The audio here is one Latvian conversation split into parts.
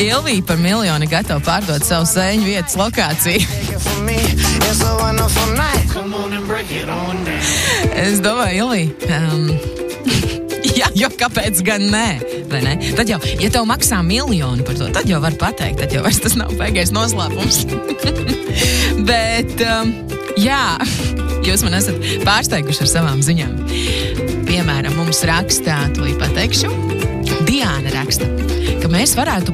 Ilvija par miljonu gatava pārdot savu sēņu vietas lokāciju. Es domāju, Ilvija, jā, jo kāpēc gan nē, vai ne? Tad jau, ja tev maksā miljonu par to, tad jau var pateikt, tad jau vairs tas nav beigais noslēpums. Bet, jā, jūs man esat pārsteiguši ar savām ziņām. Piemēram, mums rakstā, tūlīt pateikšu, Diāna raksta, ka mēs varētu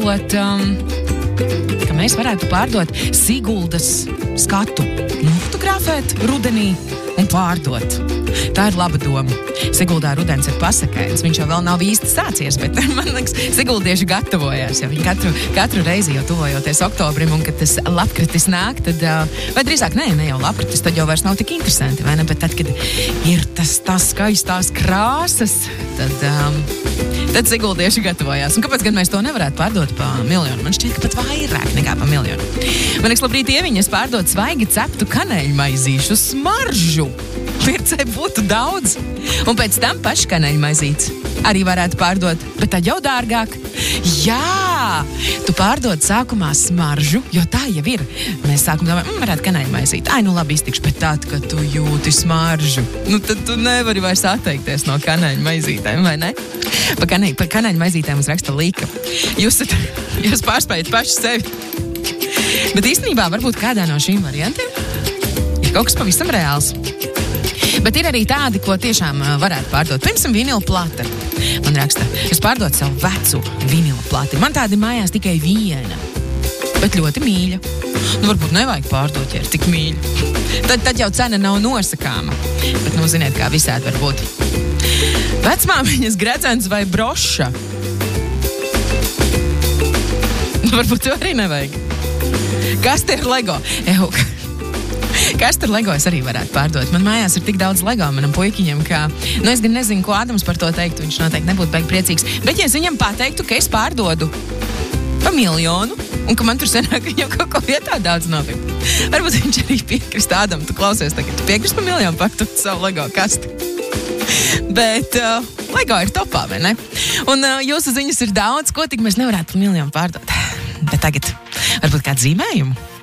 pārdot Siguldas skatu, nofotografēt rudenī un pārdot. Tā ir laba doma. Siguldā rudens ir pasakains. Viņš jau vēl nav īsti sācies, bet man liekas, siguldieši gatavojās. Ja viņi katru reizi jau tuvojoties oktobrim, un kad tas lapkritis nāk, tad, vai drīzāk ne jau lapkritis, tad jau vairs nav tik interesanti, vai ne? Bet tad, kad ir tās skaistās krāsas, tad siguldieši gatavojās. Un kāpēc gan mēs to nevarētu pārdot pa miljonu? Man šķiet, ka pat vairāk nekā pa miljonu. Man liekas, labrīt, Ieviņa, es pārdot svaigi ceptu kanēļmaizīšu smaržu. Pircēji būtu daudz. Un pēc tam paši kanēļmaizītes arī varētu pārdot, bet tad jau dārgāk. Jā, tu pārdod sākumā smaržu, jo tā jau ir. Mēs sākumā domājam, varētu kanēļmaizīt. Ai, nu labi, iztikšu, bet tad, kad tu jūti smaržu, nu tad tu nevari vairs atteikties no kanēļmaizītēm, vai ne? Pa kanēļmaizītēm mums raksta Līka. Jūs pārspējat paši sevi. Bet īstenībā varbūt kādā no šīm variantiem ir kaut kas pavisam reāls. Bet ir arī tādi, ko tiešām varētu pārdot. Piemēram, vinila plata. Man raksta, es pārdotu savu vecu vinila plati. Man tādi mājās tikai viena, bet ļoti mīļa. Nu, varbūt nevajag pārdot, ja ir tik mīļa. Tad jau cena nav nosakāma. Bet, nu, ziniet, kā visādi var būt. Vecmāmiņas gredzens vai broša? Nu, varbūt to arī nevajag. Kas te ir Lego? Kas tur Lego es arī varētu pārdot? Man mājās ir tik daudz Lego manam puikiņam, ka, nu, es gan nezinu, ko Ādams par to teikt, viņš noteikti nebūtu beig priecīgs. Bet, ja es viņam pateiktu, ka es pārdodu pa miljonu, un ka man tur senāk viņam kaut ko vietā daudz nopirkt, varbūt viņš arī piekrist. Ādam, tu klausies tagad, tu piekrist pa miljonu pārdot savu Lego kasti. Bet Lego ir topā, vai ne? Un jūsu ziņas ir daudz, ko tik mēs nevarētu pa miljonu pārdot. Bet tagad varbūt kādu zīmējumu?